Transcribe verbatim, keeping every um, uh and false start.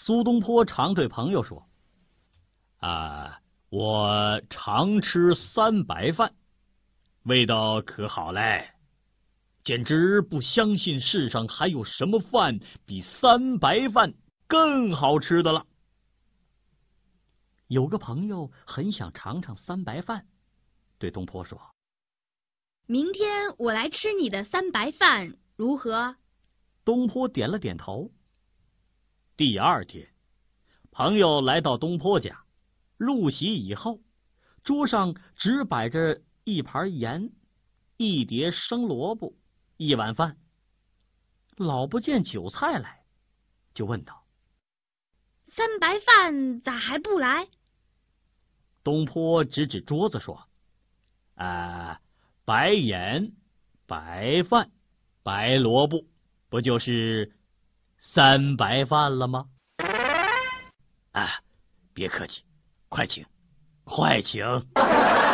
苏东坡常对朋友说：“啊，我常吃三白饭，味道可好嘞，简直不相信世上还有什么饭比三白饭更好吃的了。”有个朋友很想尝尝三白饭，对东坡说：“ 明天我来吃你的三白饭，如何？” 东坡点了点头。第二天，朋友来到东坡家，入席以后，桌上只摆着一盘盐、一碟生萝卜、一碗饭，老不见酒菜来，就问道：“ 三白饭咋还不来？” 东坡指指桌子说：“啊，白盐、白饭、白萝卜，不就是三白饭了吗？啊，别客气，快请，快请。”